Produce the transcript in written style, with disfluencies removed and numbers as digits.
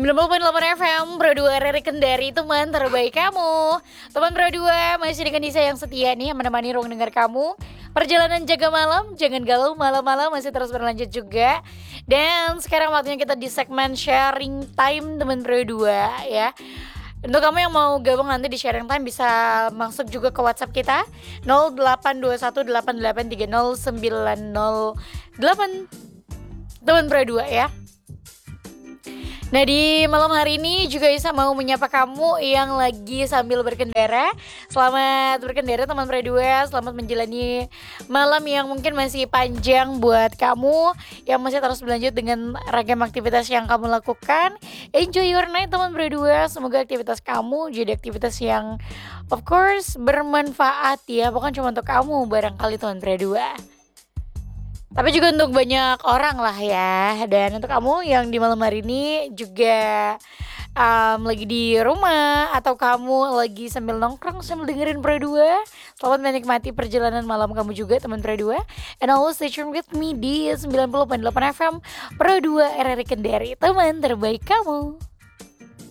90,8 FM Pro 2 RRI Kendari, teman terbaik kamu. Teman Pro 2 masih dengan Nisa yang setia nih, menemani ruang dengar kamu. Perjalanan jaga malam, jangan galau, malam-malam masih terus berlanjut juga. Dan sekarang waktunya kita di segmen sharing time teman Pro 2 ya. Untuk kamu yang mau gabung nanti di sharing time bisa masuk juga ke WhatsApp kita 082188309098 teman Pro 2 ya. Nah di malam hari ini juga Isa mau menyapa kamu yang lagi sambil berkendara. Selamat berkendara teman Pro 2, selamat menjalani malam yang mungkin masih panjang buat kamu yang masih terus berlanjut dengan ragam aktivitas yang kamu lakukan. Enjoy your night teman Pro 2, semoga aktivitas kamu jadi aktivitas yang of course bermanfaat ya. Bukan cuma untuk kamu barangkali teman Pro 2, tapi juga untuk banyak orang lah ya. Dan untuk kamu yang di malam hari ini juga lagi di rumah atau kamu lagi sambil nongkrong sambil dengerin Pro 2, selamat menikmati perjalanan malam kamu juga teman Pro 2. And always stay tuned with me di 90.8 FM Pro 2 RRI Kendari, teman terbaik kamu.